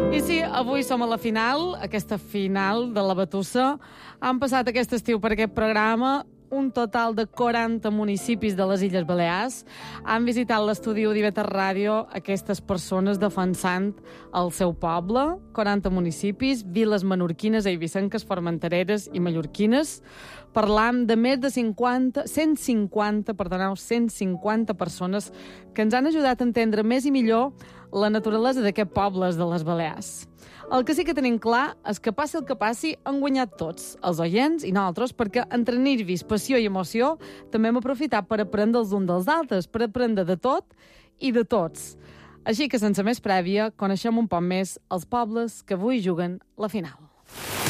I sí, avui som a la final, aquesta final de la Batussa. Han passat aquest estiu per aquest programa un total de 40 municipis de les Illes Balears. Han visitat l'estudi d'IV3 Ràdio aquestes persones defensant el seu poble, 40 municipis, viles menorquines, eivissenques, formentereres i mallorquines. Parlam de més de 150 persones que ens han ajudat a entendre més i millor la naturalesa d'aquests pobles de les Balears. El que sí que tenim clar és que passi el que passi, han guanyat tots, els oients i nosaltres, perquè entre nervis, passió i emoció també hem aprofitat per aprendre els uns dels altres, per aprendre de tot i de tots. Així que, sense més prèvia, coneixem un poc més els pobles que avui juguen la final.